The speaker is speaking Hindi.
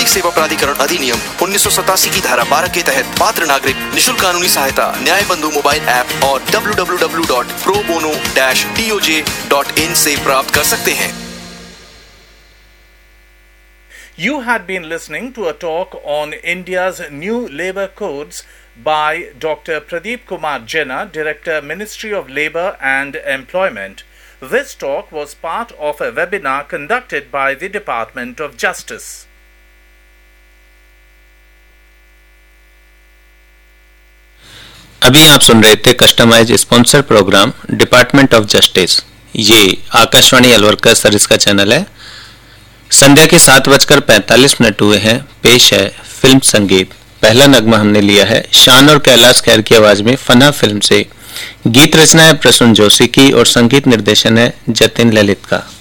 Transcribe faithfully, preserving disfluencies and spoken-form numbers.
सेवा प्राधिकरण अधिनियम उन्नीस सौ सतासी की धारा बारह के तहत पात्र नागरिक निशुल्क कानूनी सहायता न्याय बंधु मोबाइल ऐप और W W W dot pro bono dash D O J dot in से प्राप्त कर सकते हैं। You had been listening to a talk on India's new labour codes by Doctor Pradeep Kumar Jena, Director, Ministry of Labour and Employment. This talk was part of a webinar conducted by the Department of Justice. अभी आप सुन रहे थे customise sponsor programme department of justice. ये आकाशवाणी अलवर का सरिस का चैनल है। संध्या के सात बजकर पैंतालीस मिनट हुए हैं। पेश है फिल्म संगीत। पहला नगमा हमने लिया है शान और कैलाश खैर की आवाज में फना फिल्म से। गीत रचना है प्रसून जोशी की और संगीत निर्देशन है जतिन ललित का।